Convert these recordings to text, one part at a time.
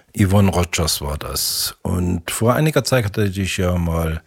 Yvonne Rogers war das. Und vor einiger Zeit hatte ich ja mal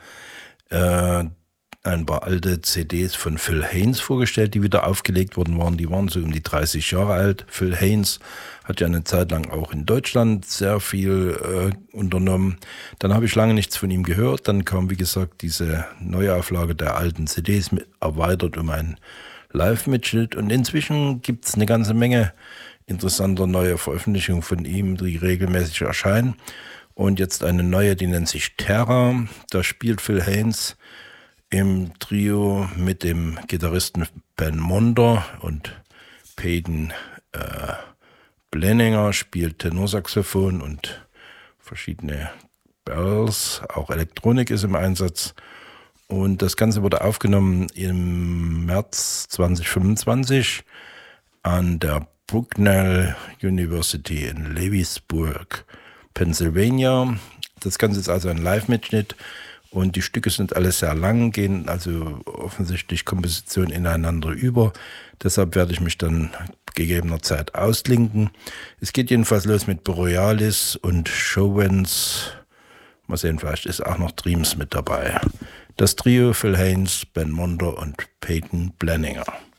ein paar alte CDs von Phil Haynes vorgestellt, die wieder aufgelegt worden waren. Die waren so um die 30 Jahre alt. Phil Haynes hat ja eine Zeit lang auch in Deutschland sehr viel unternommen. Dann habe ich lange nichts von ihm gehört. Dann kam, wie gesagt, diese Neuauflage der alten CDs erweitert um einen Live-Mitschnitt. Und inzwischen gibt es eine ganze Menge interessanter neuer Veröffentlichungen von ihm, die regelmäßig erscheinen. Und jetzt eine neue, die nennt sich Terra. Da spielt Phil Haynes im Trio mit dem Gitarristen Ben Monder und Peyton Blenninger spielt Tenorsaxophon und verschiedene Bells. Auch Elektronik ist im Einsatz. Und das Ganze wurde aufgenommen im März 2025 an der Bucknell University in Lewisburg, Pennsylvania. Das Ganze ist also ein Live-Mitschnitt und die Stücke sind alle sehr lang, gehen also offensichtlich Kompositionen ineinander über. Deshalb werde ich mich dann gegebener Zeit ausklinken. Es geht jedenfalls los mit Borealis und Showens. Mal sehen, vielleicht ist auch noch Dreams mit dabei. Das Trio Phil Haynes, Ben Monder und Peyton Blenninger.